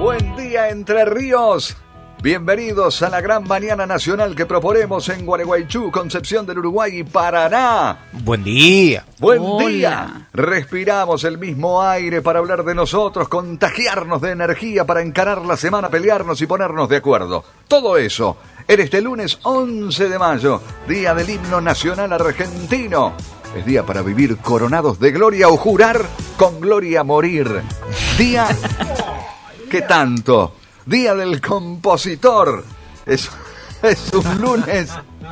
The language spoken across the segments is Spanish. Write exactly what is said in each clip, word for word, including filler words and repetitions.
Buen día, Entre Ríos. Bienvenidos a la gran mañana nacional que proponemos en Gualeguaychú, Concepción del Uruguay y Paraná. Buen día. Buen Hola. día. Respiramos el mismo aire para hablar de nosotros, contagiarnos de energía para encarar la semana, pelearnos y ponernos de acuerdo. Todo eso en este lunes once de mayo, día del himno nacional argentino. Es día para vivir coronados de gloria o jurar con gloria morir. Día... ¿Qué tanto? Día del compositor. Es, es un lunes.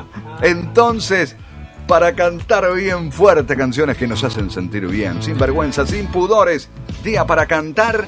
Entonces, para cantar bien fuerte canciones que nos hacen sentir bien, sin vergüenza, sin pudores. Día para cantar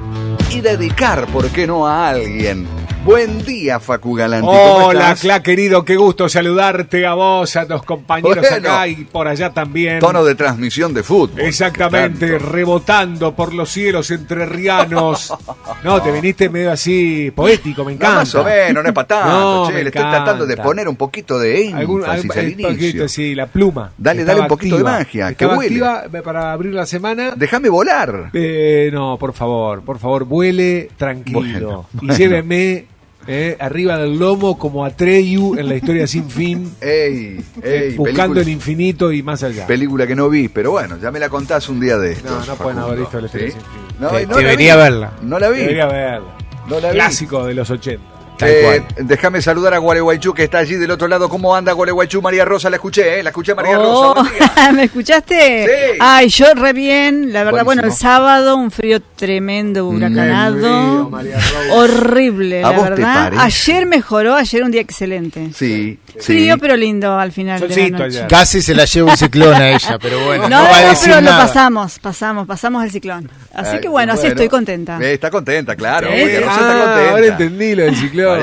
y dedicar, ¿por qué no?, a alguien. Buen día, Facu Galanti. ¿Cómo Hola, estás? Cla, querido, qué gusto saludarte a vos, a tus compañeros Bueno. acá y por allá también. Tono de transmisión de fútbol. Exactamente, Tanto. rebotando por los cielos entrerrianos. No, te viniste medio así poético, me No, encanta. más o menos, no es para tanto, No, che. me Le estoy encanta. tratando de poner un poquito de énfasis Algún, al algún- un inicio. poquito, sí, la pluma. Dale, Estaba dale un poquito de activa. magia, que Estaba huele. activa para abrir la semana. Déjame volar. Eh, no, por favor, por favor, vuele tranquilo. Bueno, y bueno. lléveme eh, arriba del lomo como Atreyu en la historia sin fin, Ey, ey, buscando película, el infinito y más allá. película que no vi, pero bueno, ya me la contás un día de estos. No, no pueden Facundo. haber visto la historia ¿Sí? sin fin. No, Te- no la debería vi. verla. No la vi. Debería verla. No la vi. Clásico de los ochenta. Tal Eh, cual. déjame saludar a Gualeguaychú, que está allí del otro lado. ¿Cómo anda Gualeguaychú? María Rosa, la escuché, ¿eh? La escuché a María Oh, Rosa. Buen día. ¿me escuchaste? Sí. Ay, yo re bien, la verdad. Buenísimo. Bueno, el sábado un frío tremendo, Frío, huracanado, María Rosa. horrible, ¿A la vos te verdad. parece? Ayer mejoró, ayer un día excelente. Sí, sí. Frío pero lindo al final de Solcito la noche. ayer. Casi se la lleva un ciclón a ella, pero bueno, No, no, no, va a no, decir pero nada. lo pasamos, pasamos, pasamos el ciclón. Así Ay, que bueno, así estoy contenta. Eh, está contenta, claro. Sí, María sí. Rosa Ah, está contenta. ahora entendí lo del ciclón.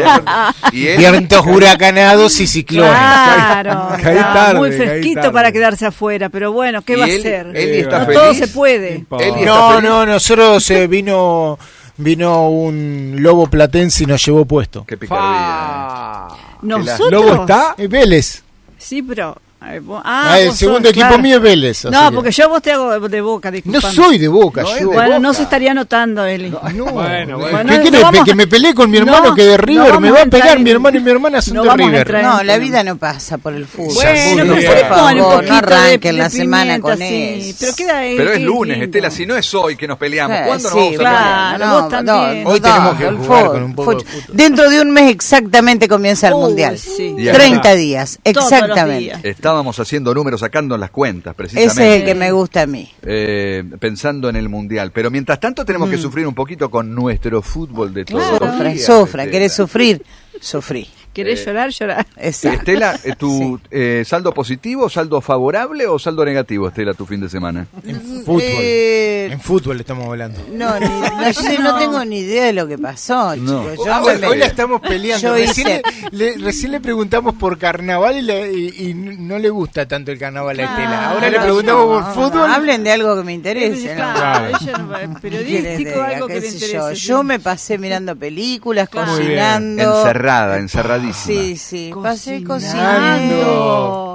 Y él, Vientos huracanados y ciclones. Claro, Caí está tarde, muy caí fresquito tarde. para quedarse afuera, pero bueno, ¿qué Y va él- a ser? él está no feliz. todo se puede. importa. Él está No, feliz. no, nosotros eh, vino vino un lobo platense y nos llevó puesto. Qué picardía. Fa. Nosotros. ¿Lobo está? Eh, Vélez. Sí, pero. eh, vos- Ah, ah, el vos segundo sos, equipo claro. mío es Vélez. así No, que- porque yo a vos te hago de boca, No disculpame. soy de Boca, No es yo. de Bueno, Boca. no se estaría notando, Eli. No. Bueno, bueno. Bueno, ¿Qué no querés? vamos- ¿Que me peleé con mi hermano no, que de no River? vamos me a va a entrar pegar. en- Mi hermano y mi hermana son no de vamos a River. entrar en- No, la vida no pasa por el fútbol. Bueno, Muy pero bien. se le Por pone un favor, poquito no de, arranquen de la semana pimienta, con sí. eso. Pero queda ahí. Pero es qué lunes, lindo. Estela, si no es hoy que nos peleamos, Eh, ¿cuándo nos sí, vamos a pelear? claro. no, vos también. no, Hoy no, tenemos que el jugar fútbol, con un poco de fútbol. fútbol. Dentro de un mes exactamente comienza el Uy, Mundial. sí. Y treinta acá días, Todos los exactamente. días. Estábamos haciendo números, sacando las cuentas, Ese es precisamente. el que me gusta a mí. eh, pensando en el Mundial. Pero mientras tanto tenemos que sufrir un poquito con nuestro fútbol de todos Claro. los Sufra, días. sufra. Estela. ¿Querés sufrir? Sufrí. ¿Querés llorar? Llorar. Exacto. Estela, eh, ¿tu Sí. eh, saldo positivo, saldo favorable o saldo negativo, Estela, tu fin de semana? En fútbol. Eh, En fútbol estamos hablando. no, ni- no sé, no tengo ni idea de lo que pasó, No. chicos. Yo Hoy, me- hoy la estamos peleando. Yo Recién, hice- le, le- recién le preguntamos por carnaval y, le- y- y no le gusta tanto el carnaval a Estela. Ahora le no, preguntamos por no, fútbol. no, hablen de algo que me interese. ¿no? Claro, ella no- ¿Qué querés periodístico, diga? algo ¿Qué que le sé interese. yo? sí. Yo me pasé mirando películas, Claro. Muy bien. cocinando. Encerrada, encerradísima. Sí, sí. Pasé Cocinando. cocinando.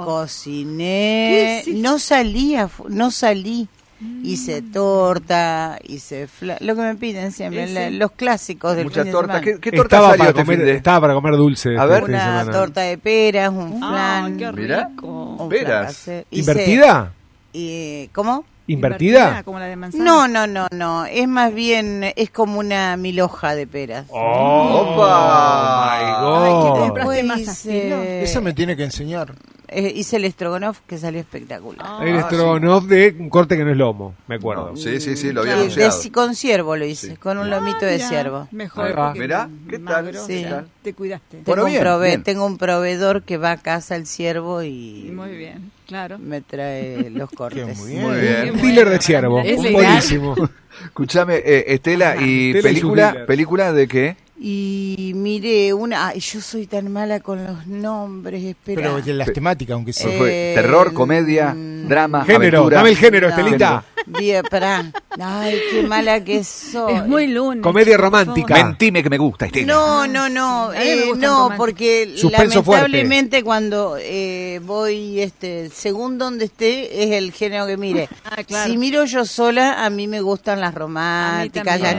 Cociné. ¿Qué hiciste? No salía, fu- no salí. Hice torta, hice fla- lo que me piden siempre, Ese. la- los clásicos del Mucha fin de torta. semana. ¿Qué, qué torta estaba, salió para este comer, fin de? estaba para comer dulce. A este ver. fin de Una semana. torta de peras, un Ay, flan. qué Mirá. rico. un Peras. flan casero. Hice- ¿Invertida? y- ¿Cómo? ¿Invertida? Como la de manzana. No, no, no, no. Es más bien, es como una milhoja de peras. Oh, Opa. my Ay, God. ¿qué te compraste más Después filo? hice, Eso me tiene que enseñar. eh, hice el estrogonoff que salió espectacular. Ah, Hay un estrogonoff de un corte que no es lomo, me acuerdo. No, sí, sí, sí, lo había Sí, de, anunciado. ci- con ciervo lo hice, Sí. con un lomito de Mirá, ciervo. Mejor. Ahí va. porque Mirá, ¿qué más tal? grosa, Sí. Te cuidaste. Bueno, Tengo, un bien, prove- bien. tengo un proveedor que va a casa al ciervo y Muy bien, claro. me trae los cortes. muy bien. Muy Qué bien. Un bueno. dealer de ciervo. Es Un legal. buenísimo. Escúchame, eh, Estela, ¿y Estela y película? sus dealers. ¿Película de qué? Y miré una... Ay, yo soy tan mala con los nombres, espera. Pero de las temáticas, aunque sea. ¿Qué fue? Eh, ¿Terror, comedia, mm, drama, Género, aventura? dame el género, No. Estelita. Bien, pará. Ay, qué mala que soy. Es muy lunes. Comedia por romántica. favor. Mentime que me gusta, Estela. No, no, no, A mí me eh, gustan no, románticos. porque Suspenso lamentablemente cuando eh, voy, este, según donde esté, es el género que mire. Ah, claro. Si miro yo sola, a mí me gustan las A mí románticas, también. las,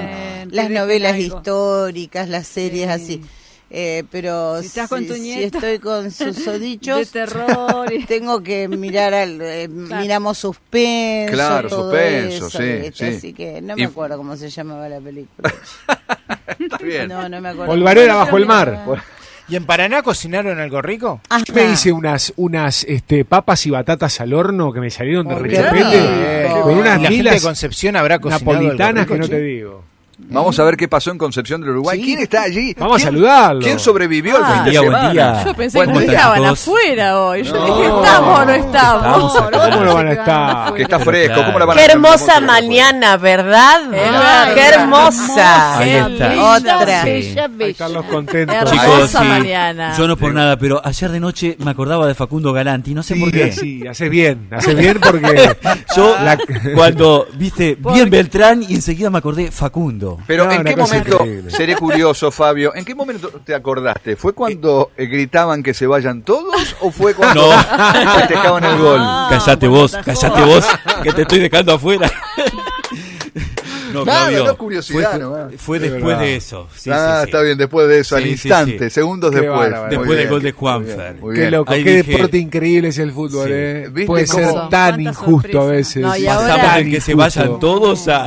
las dejen novelas algo. históricas, las series Sí. así. Eh, pero Si estás con tu si nieto, estoy con susodichos, de terror. y- tengo que mirar al, eh, Claro. miramos suspenso, Claro, todo suspenso, eso, sí, ¿viste? sí. Así que no Y- me acuerdo cómo se llamaba la película. Está bien. No, no me acuerdo. Polvareda cómo se bajo el llamaba. mar. ¿Y en Paraná cocinaron algo rico? Ajá. Yo me hice unas, unas este, papas y batatas al horno que me salieron de Oh, qué rechapete rico. con unas ¿Y la gente de milas Concepción habrá cocinado algo napolitanas rico, que no che? te digo. Vamos a ver qué pasó en Concepción del Uruguay. Sí. ¿Quién está allí? Vamos a ¿Quién- saludarlo. ¿Quién sobrevivió el Ah, fin de buen día, buen semana? día. Yo pensé Bueno, que ¿cómo están, estaban chicos? afuera hoy. Yo No. dije, ¿estamos o no estamos? Estamos acá. No, ¿Cómo no van a se estar? quedaron afuera. Que está Pero fresco. claro. ¿Cómo la van a Qué hacer? hermosa ¿Cómo se mañana, ¿verdad? Ay, Qué hermosa. Ahí Qué está. linda, Otra. bella, Ahí bella. están los contentos. Hermosa Chicos, sí, mañana. yo no por nada, pero ayer de noche me acordaba de Facundo Galanti, no sé por Sí, qué. sí, haces bien, haces bien porque Yo, la- cuando viste ¿Por bien qué? Beltrán y enseguida me acordé Facundo. Pero No, ¿en una qué cosa momento, increíble. seré curioso, Fabio, ¿en qué momento te acordaste? ¿Fue cuando eh, gritaban que se vayan todos o fue cuando No. festejaban el gol? Ah, Cállate bueno, vos, atajó. cállate vos, que te estoy dejando afuera. No, Nada, Claudio, no, curiosidad fue, nomás. fue Es después verdad. de eso. Sí, ah, sí, sí. está bien, después de eso, al Sí, sí, instante, sí. segundos Qué después. bárbaro. Muy Después del bien, gol de muy Juanfer. bien, muy qué bien. loco, Ahí qué dije- deporte increíble es el fútbol, Sí. ¿eh? ¿Viste Puede cómo- ser tan cuánta injusto a sorpresa? veces. No, y Pasamos ahora- de que se vayan Injusto. todos a,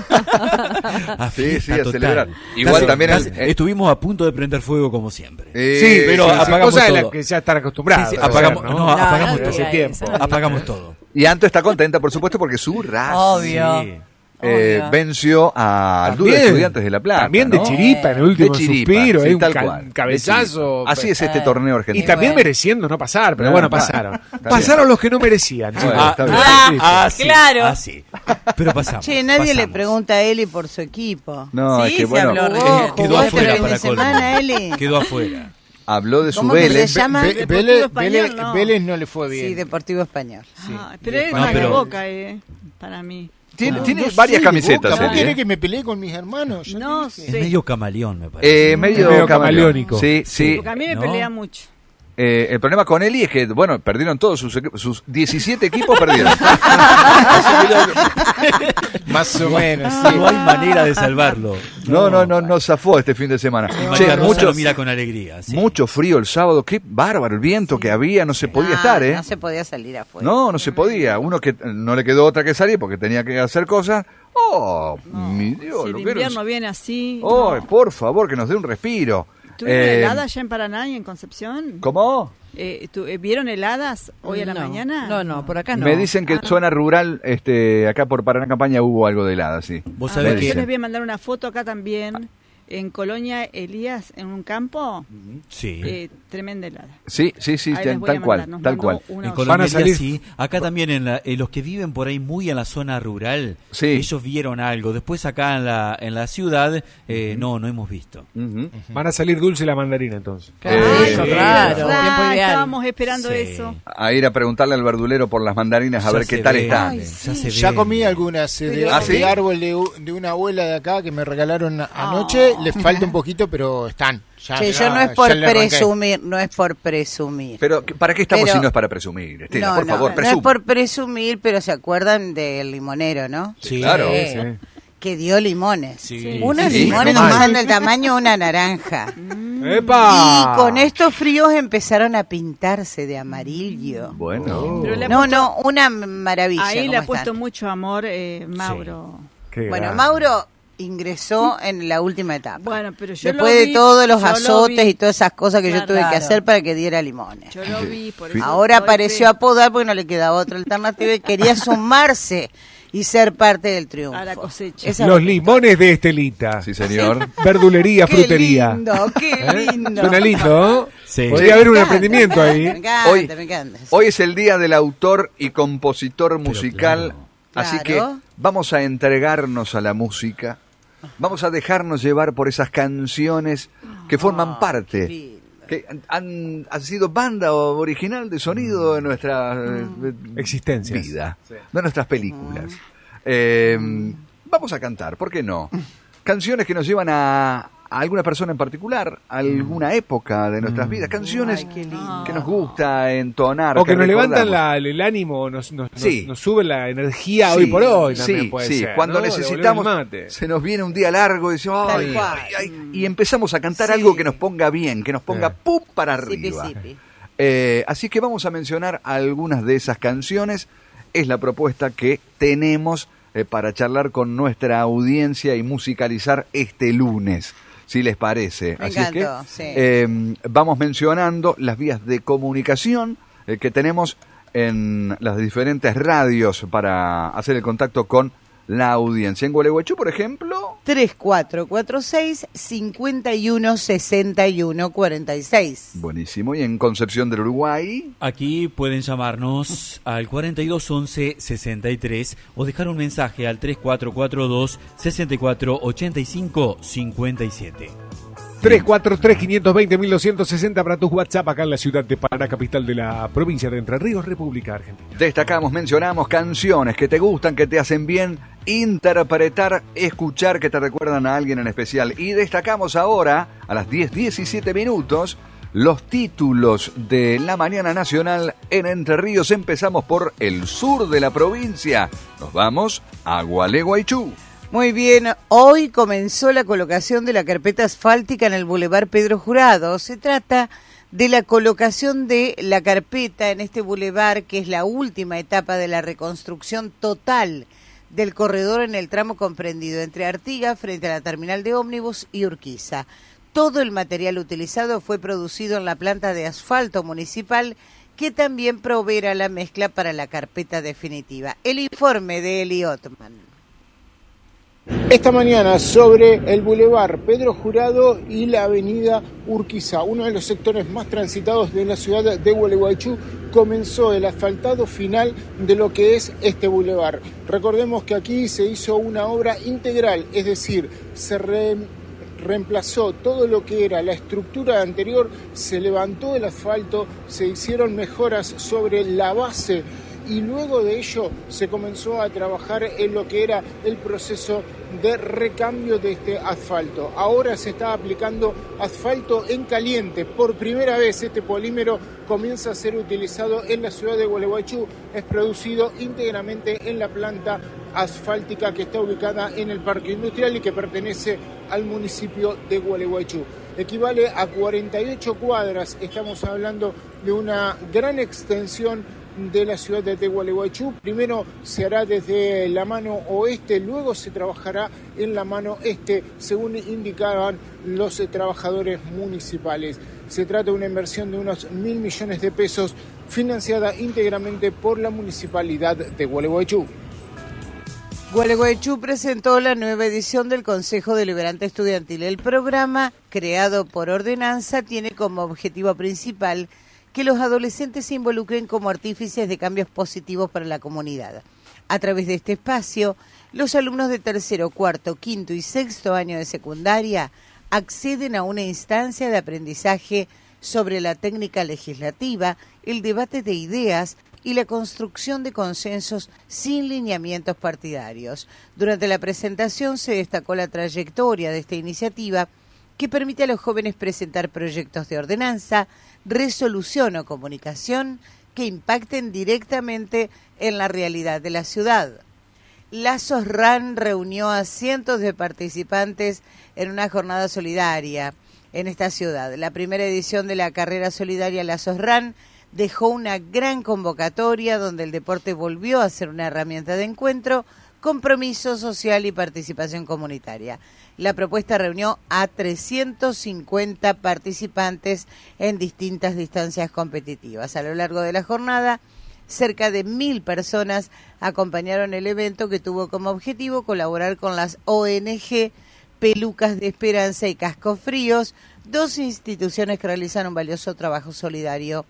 a Sí, fiesta sí, a total. celebrar. Igual Casi- también el- casi- eh, estuvimos a punto de prender fuego como siempre. Eh, Sí, pero sí, apagamos cosas de las todo. que ya están acostumbrados. Sí, sí, a hacer, apagamos- ¿no? no, apagamos no todo. Hace diga tiempo. eso. Apagamos todo. Y Anto está contenta, por supuesto, porque su raza Obvio. Sí. eh, Obvio. venció al Club de También, Estudiantes de La Plata. También de ¿no? chiripa, en el último De chiripa, suspiro, sí, hay un tal ca- cual. cabezazo. Así es este Eh. torneo Y argentino. también bueno. mereciendo no pasar, pero No, bueno, claro. pasaron. Está Pasaron los que no merecían. Bueno, Ah, está bien. Ah, así, claro. así. Pero pasamos. Che, nadie le pasamos. pregunta a Eli por su equipo. No, Sí, es que se bueno, habló eh, Jugó, quedó jugó este afuera fin para de colmo. semana, Eli. Quedó afuera. habló de su ¿Cómo que Vélez. se llama? Ve- Deportivo Vélez, Español, Vélez- no. Vélez no le fue bien. Sí, Deportivo Español. Ah, pero es No, más de pero- Boca, eh, para mí. Tiene, No, tiene no varias soy de camisetas. Boca, ¿vos Eli, querés ¿eh? que me pelee con mis hermanos? Ya No te Es dije. sé. medio camaleón, me parece. Eh, medio, Medio camaleón. camaleónico. Sí, sí. Porque a mí me ¿No? pelea mucho. Eh, el problema con Eli es que, bueno, perdieron todos sus, equi- sus diecisiete equipos, perdieron. Más o menos, No sí. hay manera de salvarlo. No, no, no, no zafó este fin de semana. Y Che, María Rosa mucho, lo mira con alegría. sí. mucho frío el sábado, qué bárbaro el viento que había, no se podía Ah, estar, ¿eh? No se podía salir afuera. No, no se podía. Uno que no le quedó otra que salir porque tenía que hacer cosas. Oh, mi Dios, Si el lo vieron. invierno viene así. Oh, no. por favor, que nos dé un respiro. ¿Tuvieron Eh, heladas allá en Paraná y en Concepción? ¿Cómo? Eh, tu- eh, ¿Vieron heladas hoy a la No. mañana? No, no, por acá no. Me dicen que en zona rural, este, acá por Paraná Campaña hubo algo de helada, sí. Vos Ah, sabés Me que... yo les dicen. voy a mandar una foto acá también. En Colonia Elías, en un campo, Sí. eh, tremenda helada. Sí, sí, sí, Ahí ten- les voy a tal mandar, cual, nos tal mandó cual. una En hoja. Colombia Van a salir- sí. Acá también en, la- en los que viven por ahí muy en la zona rural, Sí. ellos vieron algo. Después acá en la, en la ciudad, eh, no, no hemos visto. Ujú. Van a salir dulce la mandarina entonces. Claro, Eh, eso, sí. raro, tiempo Ah, ideal. estábamos esperando Sí. eso. A ir a preguntarle al verdulero por las mandarinas a Ya ver qué se tal ven, están. ya se Ya ven. comí algunas eh, de, ¿Ah, sí? de árbol de, u- de una abuela de acá que me regalaron a- anoche. Les falta un poquito, pero están. Ya, Che, ya- yo no es ya por le arranqué. presumir, no es por presumir. Pero, ¿para qué estamos Pero- si no es para presumir, Estela? no, por no, favor, no presuma. es por presumir, pero se acuerdan del limonero, ¿no? Sí, Claro. Eh, Sí. Que dio limones. Sí. Unos Sí, limones menos que mal. son del tamaño de una naranja. ¡Epa! Y con estos fríos empezaron a pintarse de amarillo. Bueno. Pero le ha No, puesto- no, una maravilla. Ahí le cómo ha puesto están. mucho amor eh, Mauro. Qué Bueno, grande. Mauro ingresó en la última etapa. Bueno, pero yo Después lo de vi, todos los yo lo azotes vi. y todas esas cosas que yo Claro. tuve que Claro. hacer para que diera limones. Yo lo vi, por Sí. eso Ahora doy apareció fe. a podar porque no le quedaba otra alternativa y quería sumarse y ser parte del triunfo. A la cosecha. Esa Los es- limones de Estelita. Sí, señor. Verdulería, Qué frutería. lindo, qué ¿Eh? lindo. Suena lindo, ¿no? Sí. Podría haber un Me encanta, emprendimiento Me ahí. encanta, Hoy- me encanta. Hoy es el día del autor y compositor musical, claro. así Claro. que vamos a entregarnos a la música, vamos a dejarnos llevar por esas canciones que forman Ah, parte, qué lindo. que han, han sido banda original de sonido de nuestra eh, Existencias. vida, de nuestras películas. Eh, vamos a cantar, ¿por qué no? Canciones que nos llevan a, a alguna persona en particular, a alguna época de nuestras vidas, canciones Ay, qué lindo. que nos gusta entonar. O que nos recordamos. levantan la- el ánimo, nos, nos, Sí. nos, nos suben la energía Sí, hoy por hoy también sí, puede sí. ser. Cuando ¿no? necesitamos, Devolver el mate. se nos viene un día largo y decimos, Tal ay, cual. ay, ay, y empezamos a cantar Sí. algo que nos ponga bien, que nos ponga Sí. pum para Sipi, arriba. sipi. Eh, así que vamos a mencionar algunas de esas canciones. Es la propuesta que tenemos eh, para charlar con nuestra audiencia y musicalizar este lunes, si les parece. Me Así es que encantó, sí. eh, vamos mencionando las vías de comunicación eh, que tenemos en las diferentes radios para hacer el contacto con la audiencia. En Gualeguaychú, por ejemplo, tres cuatro cuatro seis, cinco uno, seis uno cuatro seis. buenísimo. Y en Concepción del Uruguay, Aquí pueden llamarnos al cuarenta y dos once sesenta y tres o dejar un mensaje al tres cuatro cuatro dos sesenta y cuatro ochenta y cinco cincuenta y siete. tres cuatro tres, cinco dos cero, uno dos seis cero para tus WhatsApp acá en la ciudad de Paraná, capital de la provincia de Entre Ríos, República Argentina. destacamos, mencionamos canciones que te gustan, que te hacen bien, interpretar, escuchar, que te recuerdan a alguien en especial. Y destacamos ahora, a las diez diecisiete minutos, los títulos de la Mañana Nacional en Entre Ríos. Empezamos por el sur de la provincia. Nos vamos a Gualeguaychú. Muy bien, hoy comenzó la colocación de la carpeta asfáltica en el Boulevard Pedro Jurado. Se trata de la colocación de la carpeta en este bulevar, que es la última etapa de la reconstrucción total del corredor en el tramo comprendido entre Artigas, frente a la terminal de ómnibus, y Urquiza. Todo el material utilizado fue producido en la planta de asfalto municipal, que también proveerá la mezcla para la carpeta definitiva. El informe de Eli Ottman. Esta mañana sobre el Boulevard Pedro Jurado y la avenida Urquiza, uno de los sectores más transitados de la ciudad de Gualeguaychú, comenzó el asfaltado final de lo que es este bulevar. Recordemos que aquí se hizo una obra integral, es decir, se re, reemplazó todo lo que era la estructura anterior, se levantó el asfalto, se hicieron mejoras sobre la base y luego de ello se comenzó a trabajar en lo que era el proceso de recambio de este asfalto. Ahora se está aplicando asfalto en caliente. Por primera vez este polímero comienza a ser utilizado en la ciudad de Gualeguaychú. Es producido íntegramente en la planta asfáltica que está ubicada en el Parque Industrial y que pertenece al municipio de Gualeguaychú. Equivale a cuarenta y ocho cuadras. Estamos hablando de una gran extensión de la ciudad de Gualeguaychú. Primero se hará desde la mano oeste, luego se trabajará en la mano este, según indicaban los trabajadores municipales. Se trata de una inversión de unos mil millones de pesos, financiada íntegramente por la municipalidad de Gualeguaychú. Gualeguaychú presentó la nueva edición del Consejo Deliberante Estudiantil. El programa, creado por ordenanza, tiene como objetivo principal que los adolescentes se involucren como artífices de cambios positivos para la comunidad. A través de este espacio, los alumnos de tercero, cuarto, quinto y sexto año de secundaria acceden a una instancia de aprendizaje sobre la técnica legislativa, el debate de ideas y la construcción de consensos sin lineamientos partidarios. Durante la presentación se destacó la trayectoria de esta iniciativa, que permite a los jóvenes presentar proyectos de ordenanza, resolución o comunicación que impacten directamente en la realidad de la ciudad. La SOSRAN reunió a cientos de participantes en una jornada solidaria en esta ciudad. La primera edición de la carrera solidaria La SOSRAN dejó una gran convocatoria donde el deporte volvió a ser una herramienta de encuentro, compromiso social y participación comunitaria. La propuesta reunió a trescientos cincuenta participantes en distintas distancias competitivas. A lo largo de la jornada, cerca de mil personas acompañaron el evento, que tuvo como objetivo colaborar con las O N G Pelucas de Esperanza y Cascos Fríos, dos instituciones que realizan un valioso trabajo solidario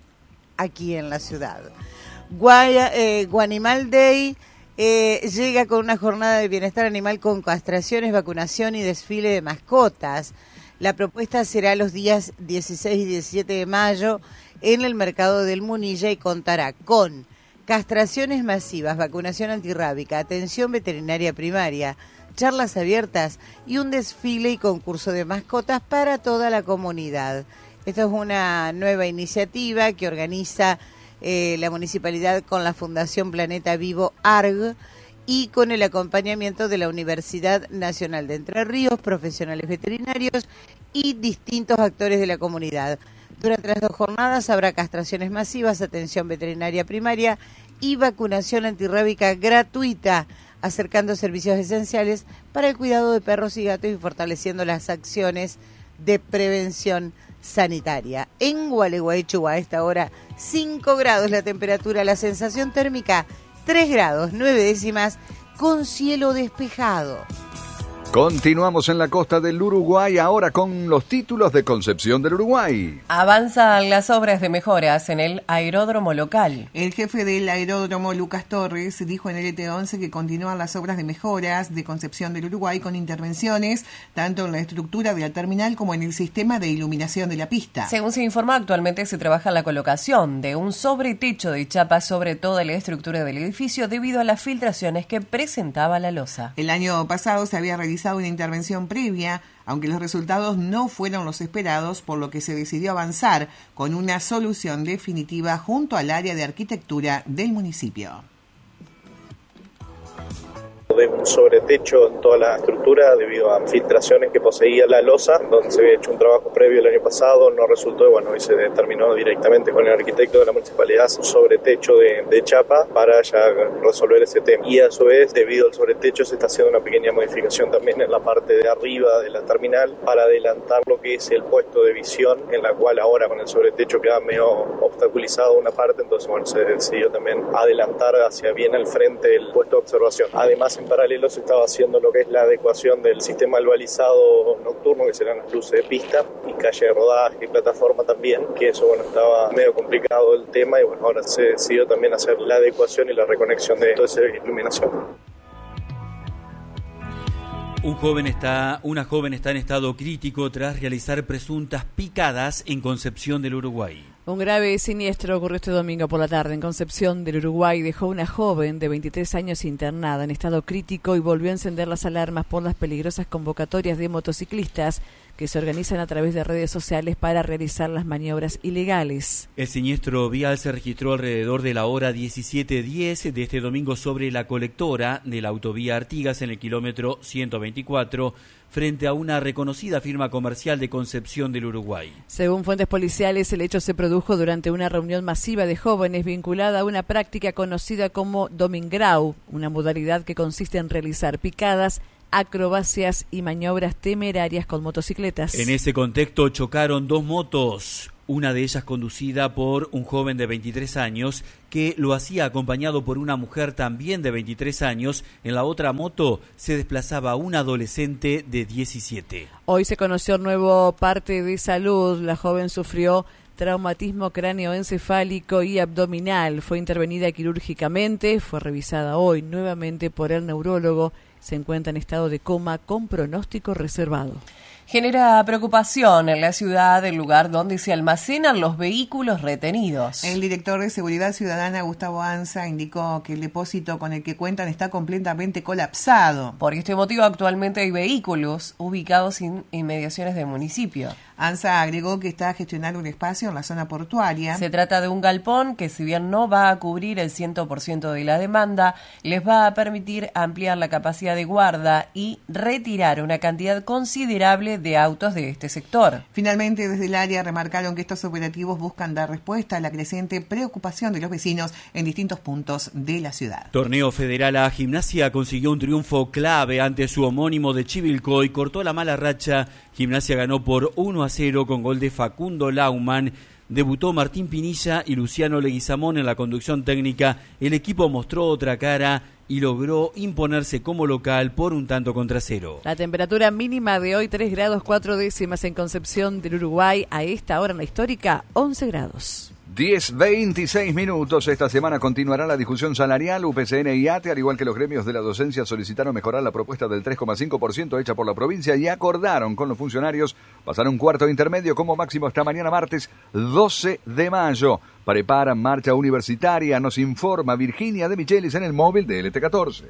aquí en la ciudad. Guaya, eh, Guanimal Day Eh, llega con una jornada de bienestar animal con castraciones, vacunación y desfile de mascotas. La propuesta será los días dieciséis y diecisiete de mayo en el mercado del Munilla y contará con castraciones masivas, vacunación antirrábica, atención veterinaria primaria, charlas abiertas y un desfile y concurso de mascotas para toda la comunidad. Esto es una nueva iniciativa que organiza eh, la municipalidad con la Fundación Planeta Vivo A R G y con el acompañamiento de la Universidad Nacional de Entre Ríos, profesionales veterinarios y distintos actores de la comunidad. Durante las dos jornadas habrá castraciones masivas, atención veterinaria primaria y vacunación antirrábica gratuita, acercando servicios esenciales para el cuidado de perros y gatos y fortaleciendo las acciones de prevención sanitaria. En Gualeguaychú a esta hora cinco grados la temperatura, la sensación térmica tres grados nueve décimas con cielo despejado. Continuamos en la costa del Uruguay, ahora con los títulos de Concepción del Uruguay. Avanzan las obras de mejoras en el aeródromo local. El jefe del aeródromo, Lucas Torres, dijo en el E T once que continúan las obras de mejoras de Concepción del Uruguay con intervenciones tanto en la estructura de la terminal como en el sistema de iluminación de la pista. Según se informa, actualmente se trabaja en la colocación de un sobretecho de chapa sobre toda la estructura del edificio debido a las filtraciones que presentaba la losa. El año pasado se había realizado una intervención previa, aunque los resultados no fueron los esperados, por lo que se decidió avanzar con una solución definitiva junto al área de arquitectura del municipio. De un sobretecho en toda la estructura debido a filtraciones que poseía la losa, donde se había hecho un trabajo previo el año pasado, no resultó y bueno, hoy se determinó directamente con el arquitecto de la municipalidad un sobretecho de, de chapa para ya resolver ese tema. Y a su vez, debido al sobretecho, se está haciendo una pequeña modificación también en la parte de arriba de la terminal para adelantar lo que es el puesto de visión, en la cual ahora con el sobretecho queda medio obstaculizado una parte, entonces bueno, se decidió también adelantar hacia bien al frente el puesto de observación. Además, en paralelo se estaba haciendo lo que es la adecuación del sistema al balizado nocturno, que serán las luces de pista y calle de rodaje y plataforma también, que eso bueno estaba medio complicado el tema y bueno, ahora se decidió también hacer la adecuación y la reconexión de toda esa iluminación. Un joven está, una joven está en estado crítico tras realizar presuntas picadas en Concepción del Uruguay. Un grave siniestro ocurrió este domingo por la tarde en Concepción del Uruguay. Dejó una joven de veintitrés años internada en estado crítico y volvió a encender las alarmas por las peligrosas convocatorias de motociclistas que se organizan a través de redes sociales para realizar las maniobras ilegales. El siniestro vial se registró alrededor de la hora diecisiete diez de este domingo sobre la colectora de la autovía Artigas en el kilómetro ciento veinticuatro, frente a una reconocida firma comercial de Concepción del Uruguay. Según fuentes policiales, el hecho se produjo durante una reunión masiva de jóvenes vinculada a una práctica conocida como domingrau, una modalidad que consiste en realizar picadas, acrobacias y maniobras temerarias con motocicletas. En ese contexto chocaron dos motos, una de ellas conducida por un joven de veintitrés años que lo hacía acompañado por una mujer también de veintitrés años. En la otra moto se desplazaba un adolescente de diecisiete. Hoy se conoció el nuevo parte de salud. La joven sufrió traumatismo cráneoencefálico y abdominal. Fue intervenida quirúrgicamente, fue revisada hoy nuevamente por el neurólogo. Se encuentra en estado de coma con pronóstico reservado. Genera preocupación en la ciudad el lugar donde se almacenan los vehículos retenidos. El director de Seguridad Ciudadana, Gustavo Anza, indicó que el depósito con el que cuentan está completamente colapsado. Por este motivo, actualmente hay vehículos ubicados en inmediaciones del municipio. Anza agregó que está a gestionar un espacio en la zona portuaria. Se trata de un galpón que, si bien no va a cubrir el cien por ciento de la demanda, les va a permitir ampliar la capacidad de guarda y retirar una cantidad considerable de autos de este sector. Finalmente, desde el área remarcaron que estos operativos buscan dar respuesta a la creciente preocupación de los vecinos en distintos puntos de la ciudad. Torneo Federal A. Gimnasia consiguió un triunfo clave ante su homónimo de Chivilcoy, cortó la mala racha. Gimnasia ganó por uno a cero con gol de Facundo Lauman. Debutó Martín Pinilla y Luciano Leguizamón en la conducción técnica. El equipo mostró otra cara y logró imponerse como local por un tanto contra cero. La temperatura mínima de hoy, tres grados cuatro décimas en Concepción del Uruguay. A esta hora en la histórica, once grados. diez veintiséis minutos. Esta semana continuará la discusión salarial. U P C N y ATE, al igual que los gremios de la docencia, solicitaron mejorar la propuesta del tres coma cinco por ciento hecha por la provincia y acordaron con los funcionarios pasar un cuarto intermedio como máximo hasta mañana martes doce de mayo. Preparan marcha universitaria, nos informa Virginia de Michelis en el móvil de L T catorce.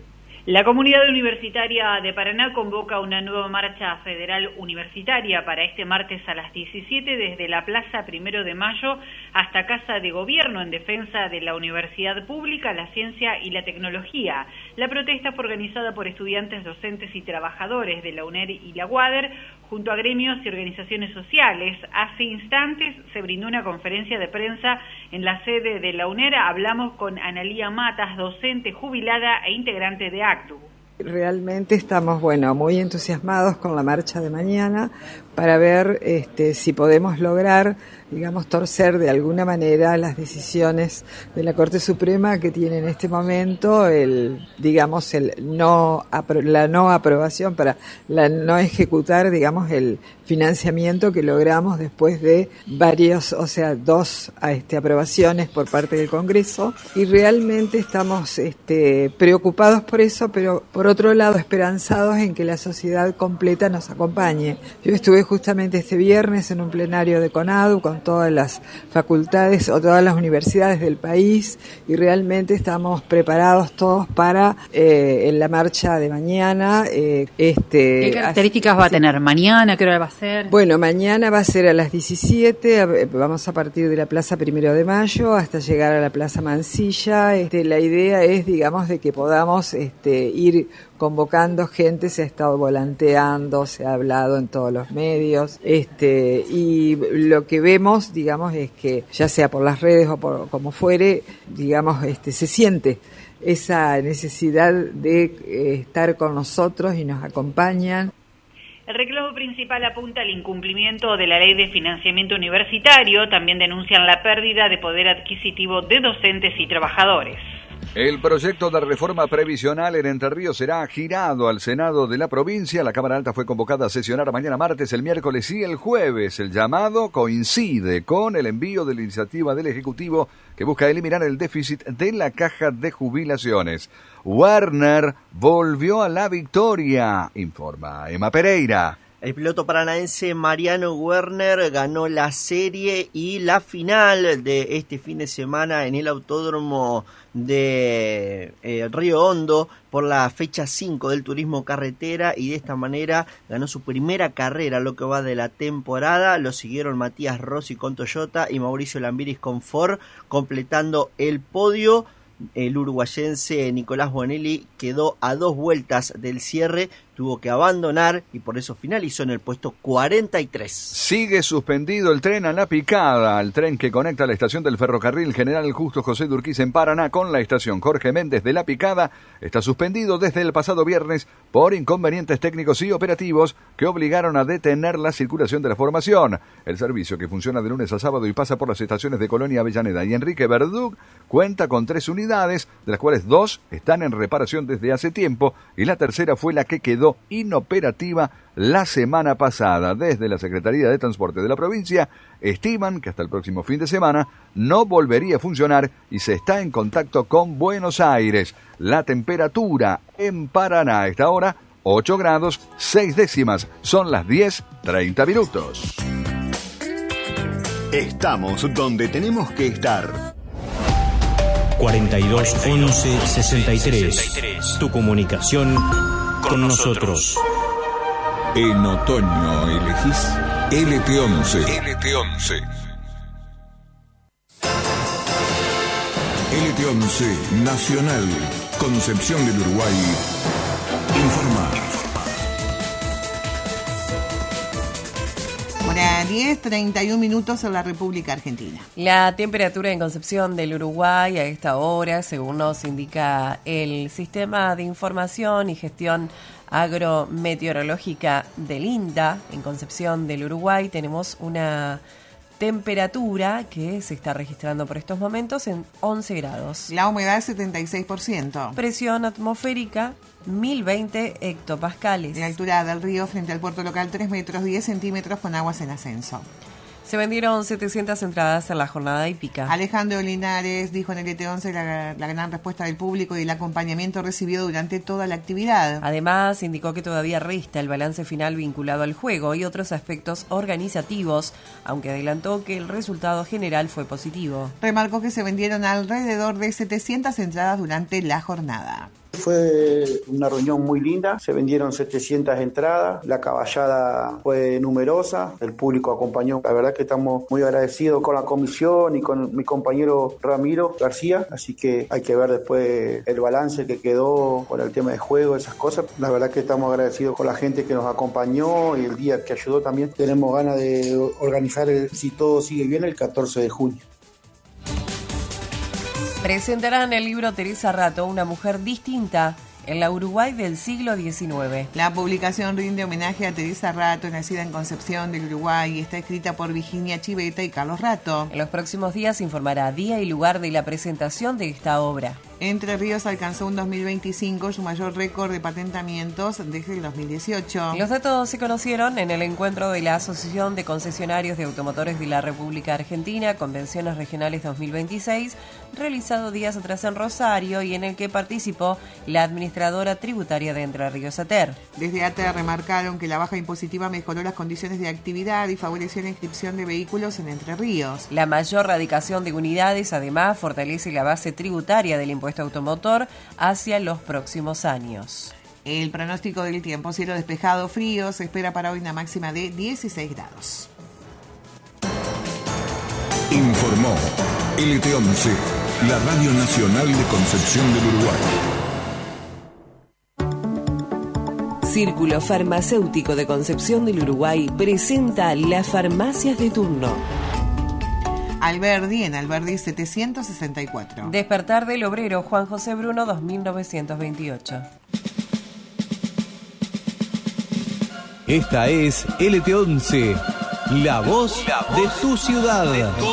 La Comunidad Universitaria de Paraná convoca una nueva marcha federal universitaria para este martes a las diecisiete desde la Plaza Primero de Mayo hasta Casa de Gobierno en defensa de la universidad pública, la ciencia y la tecnología. La protesta fue organizada por estudiantes, docentes y trabajadores de la UNER y la UADER junto a gremios y organizaciones sociales. Hace instantes se brindó una conferencia de prensa en la sede de la UNER. Hablamos con Analía Matas, docente jubilada e integrante de A C T U. Realmente estamos, bueno, muy entusiasmados con la marcha de mañana para ver este, si podemos lograr, digamos, torcer de alguna manera las decisiones de la Corte Suprema que tiene en este momento el, digamos, el no la no aprobación para la no ejecutar, digamos, el financiamiento que logramos después de varios, o sea, dos este, aprobaciones por parte del Congreso, y realmente estamos este, preocupados por eso, pero por otro lado esperanzados en que la sociedad completa nos acompañe. Yo estuve justamente este viernes en un plenario de CONADU con todas las facultades o todas las universidades del país y realmente estamos preparados todos para eh, en la marcha de mañana. Eh, este, ¿Qué características así, va a tener? ¿Mañana? ¿Qué hora va a ser? Bueno, mañana va a ser a las diecisiete, vamos a partir de la Plaza Primero de Mayo hasta llegar a la Plaza Mansilla. Este, la idea es, digamos, de que podamos este, ir convocando gente, se ha estado volanteando, se ha hablado en todos los medios, este, y lo que vemos, digamos, es que ya sea por las redes o por como fuere, digamos, este, se siente esa necesidad de eh, estar con nosotros y nos acompañan. El reclamo principal apunta al incumplimiento de la ley de financiamiento universitario. También denuncian la pérdida de poder adquisitivo de docentes y trabajadores. El proyecto de reforma previsional en Entre Ríos será girado al Senado de la provincia. La Cámara Alta fue convocada a sesionar mañana martes, el miércoles y el jueves. El llamado coincide con el envío de la iniciativa del Ejecutivo que busca eliminar el déficit de la caja de jubilaciones. Werner volvió a la victoria, informa Emma Pereira. El piloto paranaense Mariano Werner ganó la serie y la final de este fin de semana en el Autódromo de eh, Río Hondo por la fecha cinco del turismo carretera, y de esta manera ganó su primera carrera lo que va de la temporada. Lo siguieron Matías Rossi con Toyota y Mauricio Lambiris con Ford, completando el podio. El uruguayense Nicolás Bonelli quedó a dos vueltas del cierre, tuvo que abandonar y por eso finalizó en el puesto cuarenta y tres. Sigue suspendido el tren a La Picada, el tren que conecta la estación del ferrocarril General Justo José de Urquiza en Paraná con la estación Jorge Méndez de La Picada. Está suspendido desde el pasado viernes por inconvenientes técnicos y operativos que obligaron a detener la circulación de la formación. El servicio, que funciona de lunes a sábado y pasa por las estaciones de Colonia Avellaneda y Enrique Verduc, cuenta con tres unidades, de las cuales dos están en reparación desde hace tiempo y la tercera fue la que quedó inoperativa la semana pasada. Desde la Secretaría de Transporte de la provincia estiman que hasta el próximo fin de semana no volvería a funcionar y se está en contacto con Buenos Aires. La temperatura en Paraná a esta hora, ocho grados, seis décimas. Son las diez, treinta minutos. Estamos donde tenemos que estar. cuarenta y dos once sesenta y tres. Tu comunicación con nosotros. En otoño elegís L T once. L T once. L T once Nacional, Concepción del Uruguay. Informa. Hora diez, treinta y un minutos en la República Argentina. La temperatura en Concepción del Uruguay a esta hora, según nos indica el Sistema de Información y Gestión Agrometeorológica del INTA, en Concepción del Uruguay tenemos una temperatura que se está registrando por estos momentos en once grados. La humedad setenta y seis por ciento. Presión atmosférica mil veinte hectopascales. La altura del río frente al puerto local tres metros diez centímetros con aguas en ascenso. Se vendieron setecientas entradas en la jornada hípica. Alejandro Linares dijo en el L T once la, la gran respuesta del público y el acompañamiento recibido durante toda la actividad. Además, indicó que todavía resta el balance final vinculado al juego y otros aspectos organizativos, aunque adelantó que el resultado general fue positivo. Remarcó que se vendieron alrededor de setecientas entradas durante la jornada. Fue una reunión muy linda, se vendieron setecientas entradas, la caballada fue numerosa, el público acompañó. La verdad que estamos muy agradecidos con la comisión y con mi compañero Ramiro García, así que hay que ver después el balance que quedó con el tema de juego, esas cosas. La verdad que estamos agradecidos con la gente que nos acompañó y el día que ayudó también. Tenemos ganas de organizar, el, si todo sigue bien, el catorce de junio. Presentarán el libro Teresa Rato, una mujer distinta, en la Uruguay del siglo diecinueve. La publicación rinde homenaje a Teresa Rato, nacida en Concepción del Uruguay, y está escrita por Virginia Chiveta y Carlos Rato. En los próximos días se informará día y lugar de la presentación de esta obra. Entre Ríos alcanzó en dos mil veinticinco su mayor récord de patentamientos desde el dos mil dieciocho. Los datos se conocieron en el encuentro de la Asociación de Concesionarios de Automotores de la República Argentina, Convenciones Regionales dos mil veintiséis, realizado días atrás en Rosario y en el que participó la administradora tributaria de Entre Ríos ATER. Desde ATER remarcaron que la baja impositiva mejoró las condiciones de actividad y favoreció la inscripción de vehículos en Entre Ríos. La mayor radicación de unidades además fortalece la base tributaria del impuesto automotor hacia los próximos años. El pronóstico del tiempo: cielo despejado, frío, se espera para hoy una máxima de dieciséis grados. Informó L T once, la Radio Nacional de Concepción del Uruguay. Círculo Farmacéutico de Concepción del Uruguay presenta las farmacias de turno. Alberdi, en Alberdi setecientos sesenta y cuatro. Despertar del Obrero, Juan José Bruno, dos mil novecientos veintiocho. Esta es L T once, la voz de tu ciudad.